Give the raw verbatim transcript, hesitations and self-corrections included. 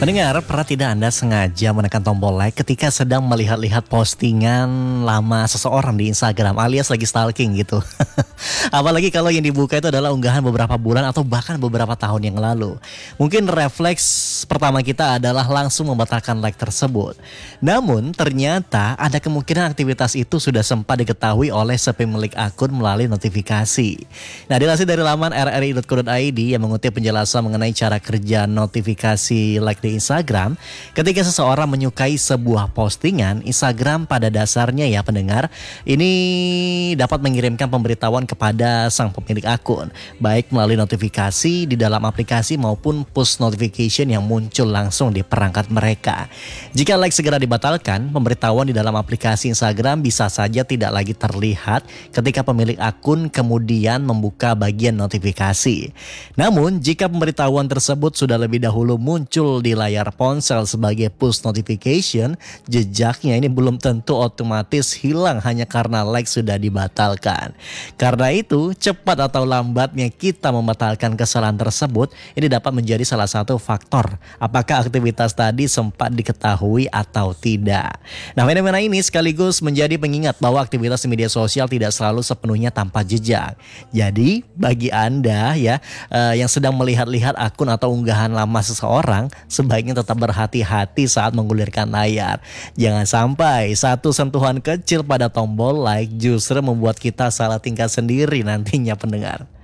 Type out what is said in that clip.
Pendengar, pernah tidak Anda sengaja menekan tombol like ketika sedang melihat-lihat postingan lama seseorang di Instagram alias lagi stalking gitu? Apalagi kalau yang dibuka itu adalah unggahan beberapa bulan atau bahkan beberapa tahun yang lalu. Mungkin refleks pertama kita adalah langsung membatalkan like tersebut. Namun ternyata ada kemungkinan aktivitas itu sudah sempat diketahui oleh si pemilik akun melalui notifikasi. Nah, dilansir dari laman r r i dot co dot i d yang mengutip penjelasan mengenai cara kerja notifikasi like di Instagram, ketika seseorang menyukai sebuah postingan, Instagram pada dasarnya ya pendengar, ini dapat mengirimkan pemberitahuan kepada sang pemilik akun, baik melalui notifikasi di dalam aplikasi maupun push notification yang muncul langsung di perangkat mereka. Jika like segera dibatalkan, pemberitahuan di dalam aplikasi Instagram bisa saja tidak lagi terlihat ketika pemilik akun kemudian membuka bagian notifikasi. Namun, jika pemberitahuan tersebut sudah lebih dahulu muncul di layar ponsel sebagai push notification, jejaknya ini belum tentu otomatis hilang hanya karena like sudah dibatalkan. Karena itu, cepat atau lambatnya kita membatalkan kesalahan tersebut, ini dapat menjadi salah satu faktor apakah aktivitas tadi sempat diketahui atau tidak. Nah, fenomena ini sekaligus menjadi pengingat bahwa aktivitas di media sosial tidak selalu sepenuhnya tanpa jejak. Jadi, bagi Anda ya uh, yang sedang melihat-lihat akun atau unggahan lama seseorang, sebaiknya tetap berhati-hati saat menggulirkan layar. Jangan sampai satu sentuhan kecil pada tombol like justru membuat kita salah tingkah sendiri nantinya pendengar.